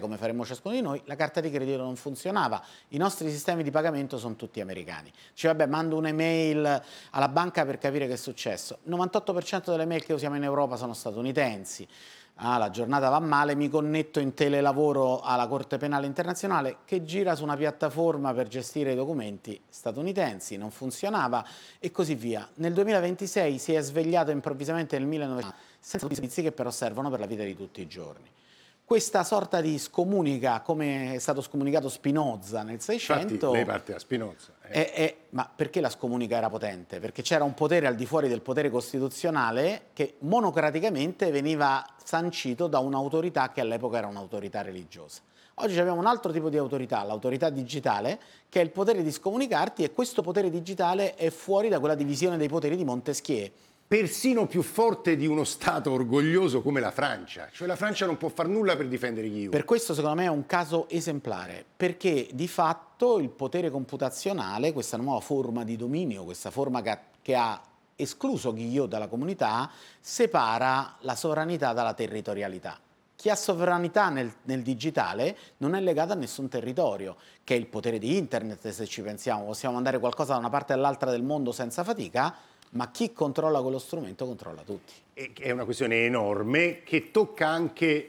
come faremmo ciascuno di noi, la carta di credito non funzionava, i nostri sistemi di pagamento sono tutti americani. Cioè vabbè, mando un'email alla banca per capire che è successo. Il 98% delle mail che usiamo in Europa sono statunitensi. La giornata va male, mi connetto in telelavoro alla Corte Penale Internazionale che gira su una piattaforma per gestire i documenti statunitensi, non funzionava e così via. Nel 2026 si è svegliato improvvisamente nel 1900 senza servizi che però servono per la vita di tutti i giorni. Questa sorta di scomunica, come è stato scomunicato Spinoza nel 600... Infatti lei parte da Spinoza. Ma perché la scomunica era potente? Perché c'era un potere al di fuori del potere costituzionale che monocraticamente veniva sancito da un'autorità che all'epoca era un'autorità religiosa. Oggi abbiamo un altro tipo di autorità, l'autorità digitale, che è il potere di scomunicarti, e questo potere digitale è fuori da quella divisione dei poteri di Montesquieu. Persino più forte di uno Stato orgoglioso come la Francia. Cioè la Francia non può far nulla per difendere chiunque. Per questo secondo me è un caso esemplare, perché di fatto il potere computazionale, questa nuova forma di dominio, questa forma che ha escluso Guillot dalla comunità, separa la sovranità dalla territorialità. Chi ha sovranità nel digitale non è legato a nessun territorio, che è il potere di internet, se ci pensiamo. Possiamo mandare qualcosa da una parte all'altra del mondo senza fatica, ma chi controlla quello strumento controlla tutti. È una questione enorme che tocca anche,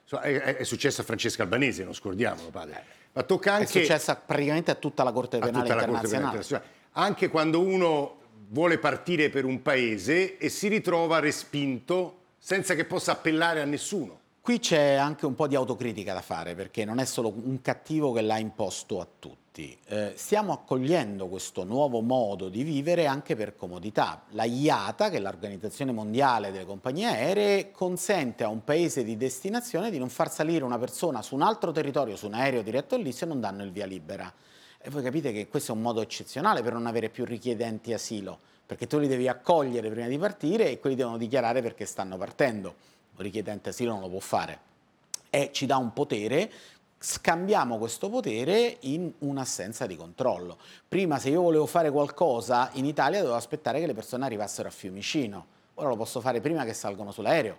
è successo a Francesca Albanese, non scordiamolo, padre, ma tocca anche... È successa praticamente a tutta la Corte Penale Internazionale. Anche quando uno vuole partire per un paese e si ritrova respinto senza che possa appellare a nessuno. Qui c'è anche un po' di autocritica da fare, perché non è solo un cattivo che l'ha imposto a tutti. Stiamo accogliendo questo nuovo modo di vivere anche per comodità. La IATA, che è l'Organizzazione Mondiale delle Compagnie Aeree, consente a un paese di destinazione di non far salire una persona su un altro territorio, su un aereo diretto lì, se non danno il via libera. E voi capite che questo è un modo eccezionale per non avere più richiedenti asilo, perché tu li devi accogliere prima di partire e quelli devono dichiarare perché stanno partendo. Un richiedente asilo non lo può fare, e ci dà un potere. Scambiamo questo potere in un'assenza di controllo. Prima, se io volevo fare qualcosa in Italia, dovevo aspettare che le persone arrivassero a Fiumicino. Ora lo posso fare prima che salgono sull'aereo,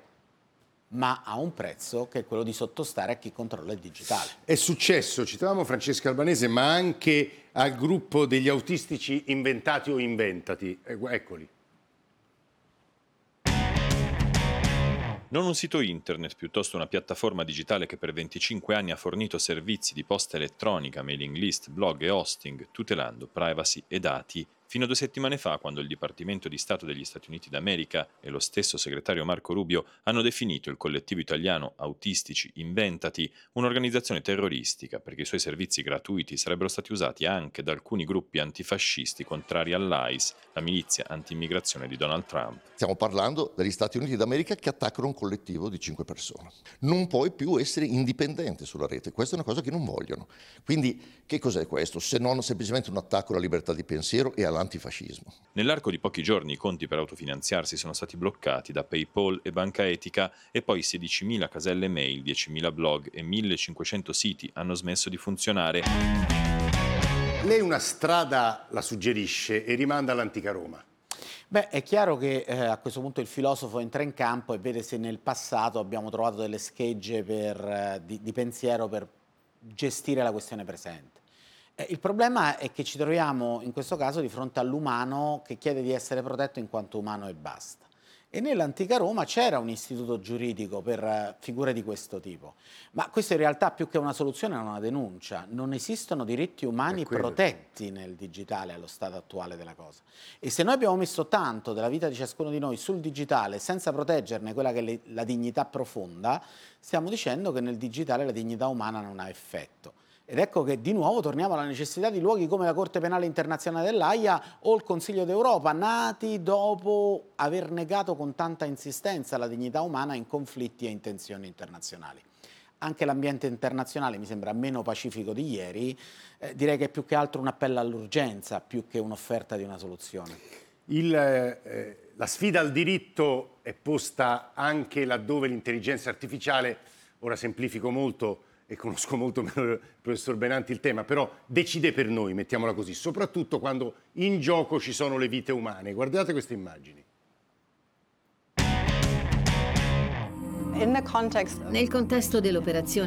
ma a un prezzo che è quello di sottostare a chi controlla il digitale. È successo, citavamo Francesca Albanese, ma anche al gruppo degli autistici inventati o inventati. Eccoli. Non un sito internet, piuttosto una piattaforma digitale che per 25 anni ha fornito servizi di posta elettronica, mailing list, blog e hosting, tutelando privacy e dati, fino a 2 settimane fa, quando il Dipartimento di Stato degli Stati Uniti d'America e lo stesso segretario Marco Rubio hanno definito il collettivo italiano Autistici Inventati un'organizzazione terroristica, perché i suoi servizi gratuiti sarebbero stati usati anche da alcuni gruppi antifascisti contrari all'ICE, la milizia anti-immigrazione di Donald Trump. Stiamo parlando degli Stati Uniti d'America che attaccano un collettivo di 5 persone. Non puoi più essere indipendente sulla rete, questa è una cosa che non vogliono. Quindi che cos'è questo? Se non semplicemente un attacco alla libertà di pensiero e all'antifascismo. Nell'arco di pochi giorni i conti per autofinanziarsi sono stati bloccati da PayPal e Banca Etica e poi 16.000 caselle mail, 10.000 blog e 1.500 siti hanno smesso di funzionare. Lei una strada la suggerisce e rimanda all'antica Roma. Beh, è chiaro che a questo punto il filosofo entra in campo e vede se nel passato abbiamo trovato delle schegge di pensiero per gestire la questione presente. Il problema è che ci troviamo in questo caso di fronte all'umano che chiede di essere protetto in quanto umano e basta. E nell'antica Roma c'era un istituto giuridico per figure di questo tipo, ma questo in realtà più che una soluzione è una denuncia. Non esistono diritti umani protetti nel digitale allo stato attuale della cosa. E se noi abbiamo messo tanto della vita di ciascuno di noi sul digitale senza proteggerne quella che è la dignità profonda, stiamo dicendo che nel digitale la dignità umana non ha effetto. Ed ecco che di nuovo torniamo alla necessità di luoghi come la Corte Penale Internazionale dell'Aia o il Consiglio d'Europa, nati dopo aver negato con tanta insistenza la dignità umana in conflitti e in tensioni internazionali. Anche l'ambiente internazionale mi sembra meno pacifico di ieri, direi che è più che altro un appello all'urgenza, più che un'offerta di una soluzione. La sfida al diritto è posta anche laddove l'intelligenza artificiale, ora semplifico molto, e conosco molto meno il professor Benanti il tema, però decide per noi, mettiamola così, soprattutto quando in gioco ci sono le vite umane. Guardate queste immagini. Nel contesto dell'operazione